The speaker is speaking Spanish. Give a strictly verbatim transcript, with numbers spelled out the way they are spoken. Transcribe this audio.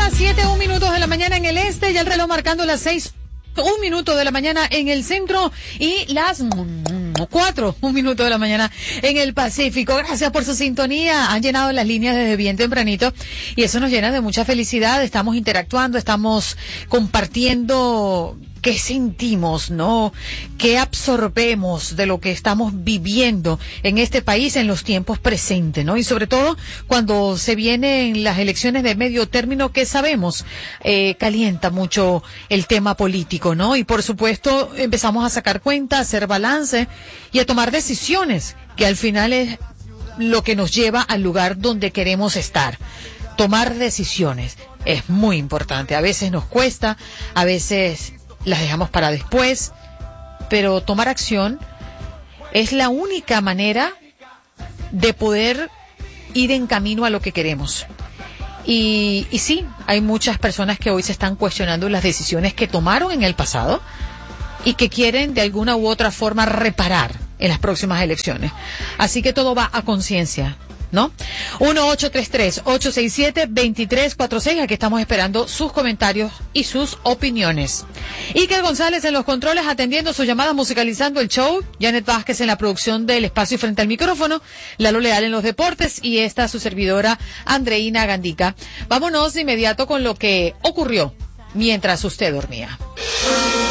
las siete, un minuto de la mañana en el este, ya el reloj marcando las seis, un minuto de la mañana en el centro y las cuatro, un minuto de la mañana en el Pacífico. Gracias por su sintonía. Han llenado las líneas desde bien tempranito y eso nos llena de mucha felicidad. Estamos interactuando, estamos compartiendo qué sentimos, ¿no? Qué absorbemos de lo que estamos viviendo en este país en los tiempos presentes, ¿no? Y sobre todo cuando se vienen las elecciones de medio término, que sabemos, eh, calienta mucho el tema político, ¿no? Y por supuesto empezamos a sacar cuenta, a hacer balance y a tomar decisiones, que al final es lo que nos lleva al lugar donde queremos estar. Tomar decisiones es muy importante. A veces nos cuesta, a veces las dejamos para después, pero tomar acción es la única manera de poder ir en camino a lo que queremos. Y, y sí, hay muchas personas que hoy se están cuestionando las decisiones que tomaron en el pasado y que quieren de alguna u otra forma reparar en las próximas elecciones. Así que todo va a conciencia, ¿no? uno ocho tres tres, ocho seis siete, dos tres cuatro seis. Aquí estamos esperando sus comentarios y sus opiniones. Iker González en los controles, atendiendo sus llamadas, musicalizando el show. Janet Vázquez en la producción del espacio y frente al micrófono. Lalo Leal en los deportes y esta su servidora Andreina Gandica. Vámonos de inmediato con lo que ocurrió mientras usted dormía.